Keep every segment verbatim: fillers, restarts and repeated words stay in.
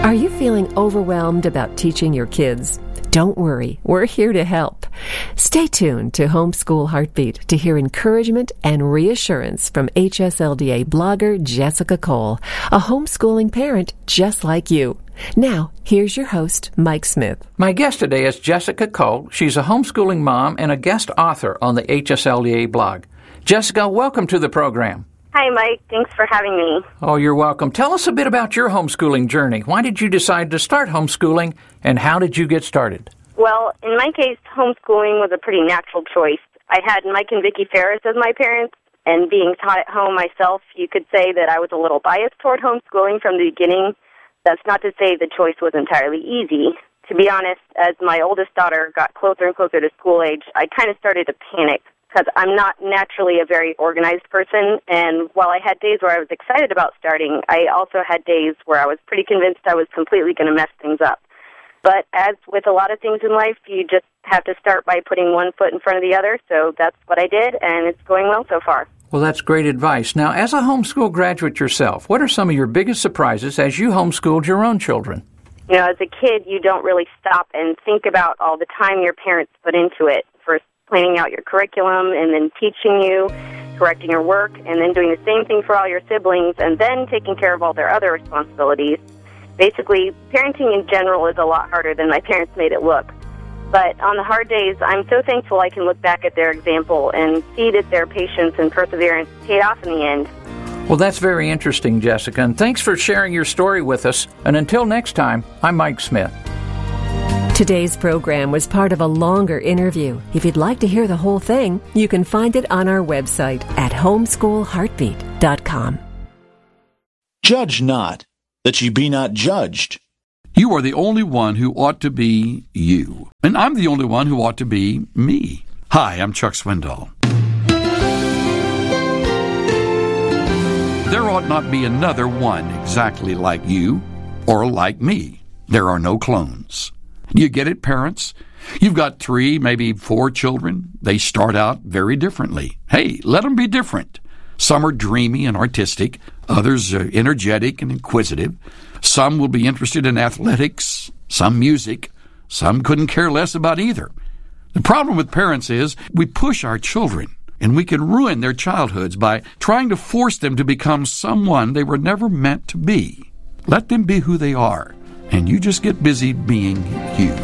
Are you feeling overwhelmed about teaching your kids? Don't worry, we're here to help. Stay tuned to Homeschool Heartbeat to hear encouragement and reassurance from H S L D A blogger Jessica Cole, a homeschooling parent just like you. Now, here's your host, Mike Smith. My guest today is Jessica Cole. She's a homeschooling mom and a guest author on the H S L D A blog. Jessica, welcome to the program. Hi, Mike. Thanks for having me. Oh, you're welcome. Tell us a bit about your homeschooling journey. Why did you decide to start homeschooling, and how did you get started? Well, in my case, homeschooling was a pretty natural choice. I had Mike and Vicki Ferris as my parents, and being taught at home myself, you could say that I was a little biased toward homeschooling from the beginning. That's not to say the choice was entirely easy. To be honest, as my oldest daughter got closer and closer to school age, I kind of started to panic, because I'm not naturally a very organized person, and while I had days where I was excited about starting, I also had days where I was pretty convinced I was completely going to mess things up. But as with a lot of things in life, you just have to start by putting one foot in front of the other, so that's what I did, and it's going well so far. Well, that's great advice. Now, as a homeschool graduate yourself, what are some of your biggest surprises as you homeschooled your own children? You know, as a kid, you don't really stop and think about all the time your parents put into it. First, planning out your curriculum, and then teaching you, correcting your work, and then doing the same thing for all your siblings, and then taking care of all their other responsibilities. Basically, parenting in general is a lot harder than my parents made it look. But on the hard days, I'm so thankful I can look back at their example and see that their patience and perseverance paid off in the end. Well, that's very interesting, Jessica, and thanks for sharing your story with us. And until next time, I'm Mike Smith. Today's program was part of a longer interview. If you'd like to hear the whole thing, you can find it on our website at homeschool heartbeat dot com. Judge not, that ye be not judged. You are the only one who ought to be you, and I'm the only one who ought to be me. Hi, I'm Chuck Swindoll. There ought not be another one exactly like you or like me. There are no clones. You get it, parents? You've got three, maybe four children. They start out very differently. Hey, let them be different. Some are dreamy and artistic. Others are energetic and inquisitive. Some will be interested in athletics, some music. Some couldn't care less about either. The problem with parents is we push our children, and we can ruin their childhoods by trying to force them to become someone they were never meant to be. Let them be who they are, and you just get busy being you.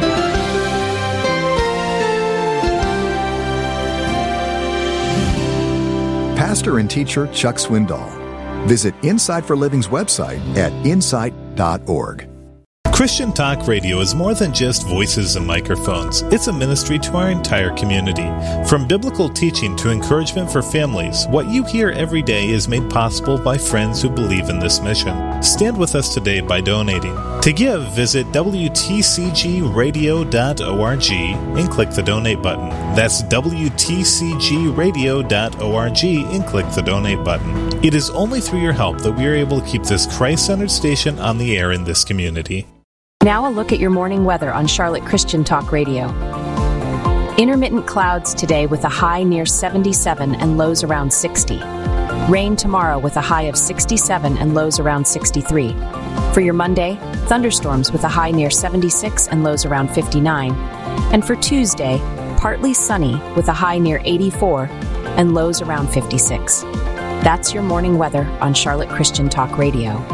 Pastor and teacher Chuck Swindoll. Visit Insight for Living's website at insight dot org. Christian Talk Radio is more than just voices and microphones. It's a ministry to our entire community. From biblical teaching to encouragement for families, what you hear every day is made possible by friends who believe in this mission. Stand with us today by donating. To give, visit W T C G radio dot org and click the donate button. That's W T C G radio dot org and click the donate button. It is only through your help that we are able to keep this Christ-centered station on the air in this community. Now a look at your morning weather on Charlotte Christian Talk Radio. Intermittent clouds today with a high near seventy-seven and lows around sixty. Rain tomorrow with a high of sixty-seven and lows around sixty-three. For your Monday, thunderstorms with a high near seventy-six and lows around fifty-nine. And for Tuesday, partly sunny with a high near eighty-four and lows around fifty-six. That's your morning weather on Charlotte Christian Talk Radio.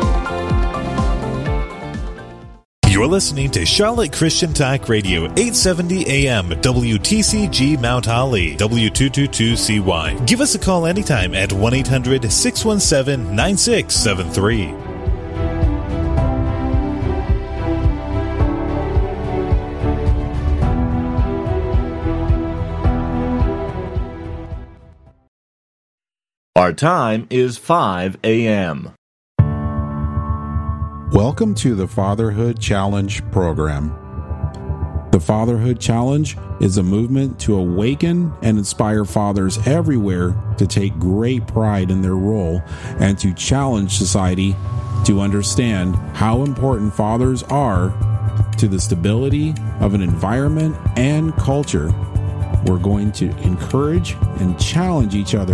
You're listening to Charlotte Christian Talk Radio, eight seventy A M, W T C G Mount Holly, W two twenty-two C Y. Give us a call anytime at one eight hundred six one seven nine six seven three. Our time is five A M Welcome to the Fatherhood Challenge program. The Fatherhood Challenge is a movement to awaken and inspire fathers everywhere to take great pride in their role and to challenge society to understand how important fathers are to the stability of an environment and culture. We're going to encourage and challenge each other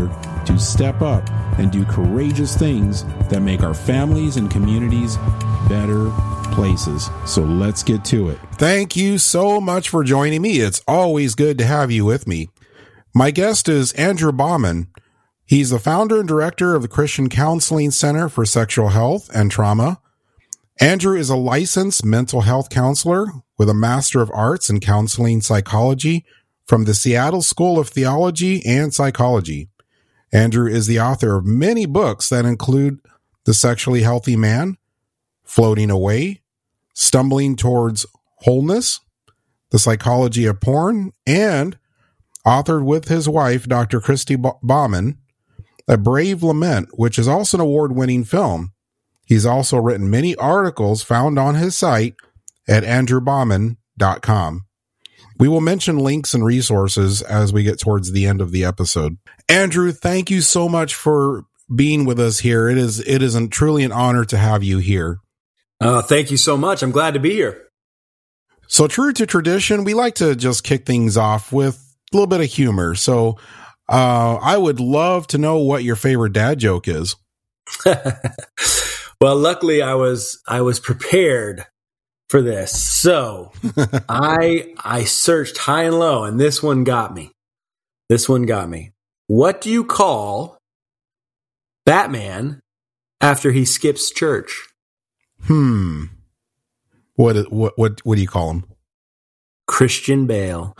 to step up and do courageous things that make our families and communities better places. So let's get to it. Thank you so much for joining me. It's always good to have you with me. My guest is Andrew Bauman. He's the founder and director of the Christian Counseling Center for Sexual Health and Trauma. Andrew is a licensed mental health counselor with a Master of Arts in Counseling Psychology from the Seattle School of Theology and Psychology. Andrew is the author of many books that include The Sexually Healthy Man, Floating Away, Stumbling Towards Wholeness, The Psychology of Porn, and authored with his wife, Doctor Christy Bauman, A Brave Lament, which is also an award-winning film. He's also written many articles found on his site at andrew bauman dot com. We will mention links and resources as we get towards the end of the episode. Andrew, thank you so much for being with us here. It is it is truly an honor to have you here. Uh, thank you so much. I'm glad to be here. So true to tradition, we like to just kick things off with a little bit of humor. So uh, I would love to know what your favorite dad joke is. Well, luckily I was I was prepared for this. So I I searched high and low, and this one got me. This one got me. What do you call Batman after he skips church? Hmm. What what what what do you call him? Christian Bale.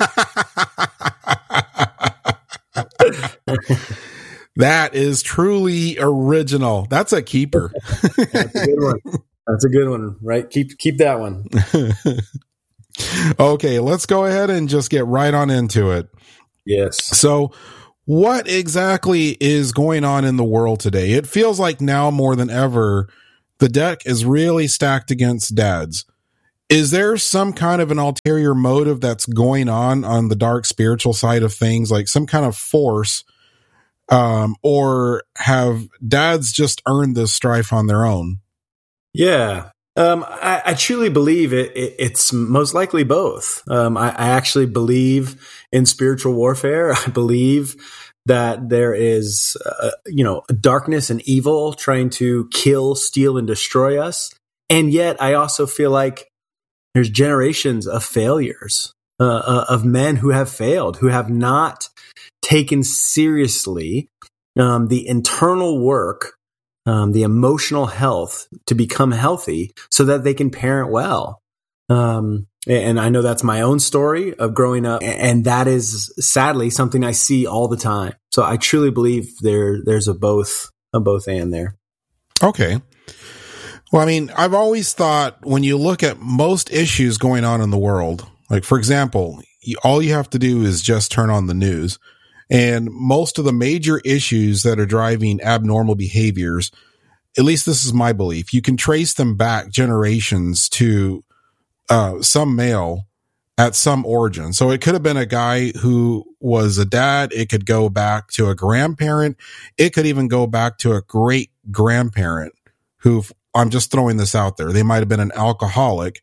That is truly original. That's a keeper. That's a good one. That's a good one, right? Keep keep that one. Okay, let's go ahead and just get right on into it. Yes. So, what exactly is going on in the world today? It feels like now more than ever, the deck is really stacked against dads. Is there some kind of an ulterior motive that's going on on the dark spiritual side of things, like some kind of force, um, or have dads just earned this strife on their own? Yeah, um, I, I truly believe it, it. It's most likely both. Um, I, I actually believe in spiritual warfare. I believe that there is, uh, you know, darkness and evil trying to kill, steal, and destroy us. And yet I also feel like there's generations of failures, uh, uh, of men who have failed, who have not taken seriously um, the internal work, um, the emotional health to become healthy so that they can parent well. Um, and I know that's my own story of growing up, and that is sadly something I see all the time. So I truly believe there there's a both a both and there. Okay. Well, I mean, I've always thought when you look at most issues going on in the world, like, for example, all you have to do is just turn on the news. And most of the major issues that are driving abnormal behaviors, at least this is my belief, you can trace them back generations to uh, some male at some origin. So it could have been a guy who was a dad. It could go back to a grandparent. It could even go back to a great grandparent who, I'm just throwing this out there, they might have been an alcoholic.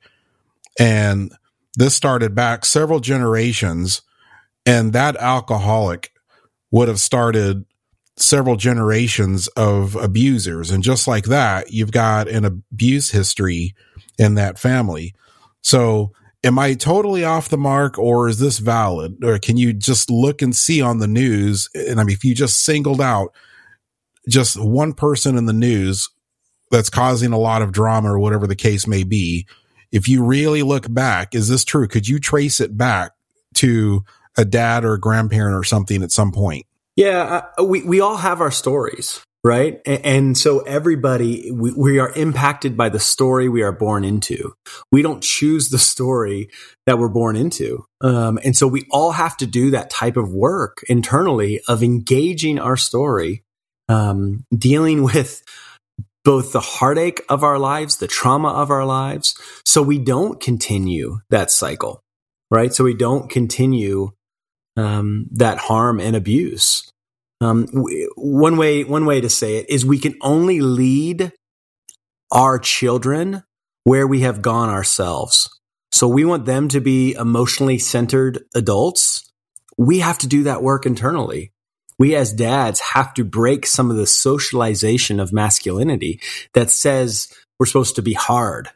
And this started back several generations. And that alcoholic would have started several generations of abusers. And just like that, you've got an abuse history in that family. So am I totally off the mark, or is this valid? Or can you just look and see on the news? And I mean, if you just singled out just one person in the news that's causing a lot of drama or whatever the case may be, if you really look back, is this true? Could you trace it back to a dad or a grandparent or something at some point? Yeah, uh, we, we all have our stories, right? And, and so everybody, we, we are impacted by the story we are born into. We don't choose the story that we're born into. Um, and so we all have to do that type of work internally of engaging our story, um, dealing with both the heartache of our lives, the trauma of our lives, so we don't continue that cycle, right? So we don't continue um, that harm and abuse. Um, w- one way, one way to say it is we can only lead our children where we have gone ourselves. So we want them to be emotionally centered adults. We have to do that work internally. we as dads have to break some of the socialization of masculinity that says we're supposed to be hard,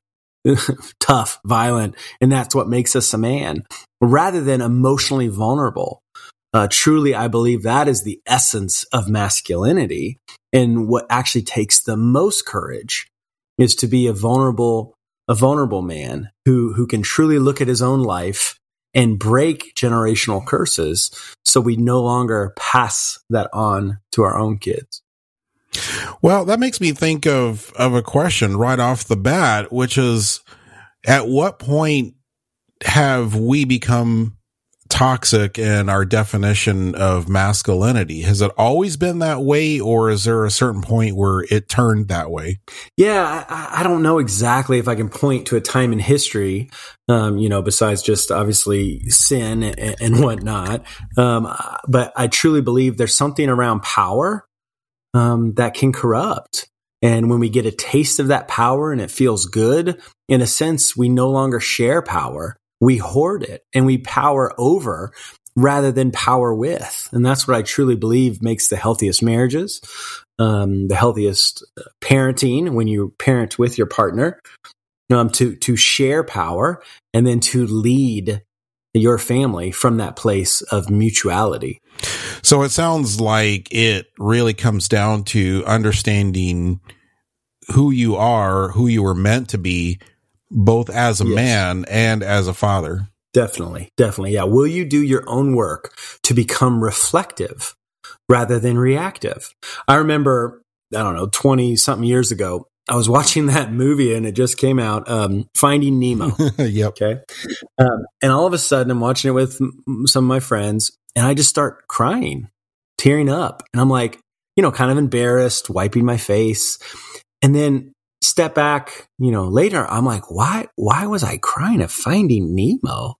tough, violent, and that's what makes us a man, rather than emotionally vulnerable. Uh, truly, I believe that is the essence of masculinity. And what actually takes the most courage is to be a vulnerable, a vulnerable man who, who can truly look at his own life and break generational curses so we no longer pass that on to our own kids. Well, that makes me think of, of a question right off the bat, which is, at what point have we become toxic in our definition of masculinity? Has it always been that way, or is there a certain point where it turned that way? Yeah, I, I don't know exactly if I can point to a time in history, um, you know, besides just obviously sin and, and whatnot. Um, but I truly believe there's something around power um, that can corrupt. And when we get a taste of that power and it feels good, in a sense, we no longer share power. We hoard it and we power over rather than power with. And that's what I truly believe makes the healthiest marriages, um, the healthiest parenting when you parent with your partner, um, to, to share power and then to lead your family from that place of mutuality. So it sounds like it really comes down to understanding who you are, who you were meant to be, both as a yes. man and as a father. Definitely. Definitely. Yeah. Will you do your own work to become reflective rather than reactive? I remember, I don't know, twenty something years ago, I was watching that movie and it just came out, um, Finding Nemo. Yep. Okay. Um, and all of a sudden I'm watching it with some of my friends and I just start crying, tearing up. And I'm like, you know, kind of embarrassed, wiping my face. And then step back, you know, later, I'm like, why, why was I crying at Finding Nemo?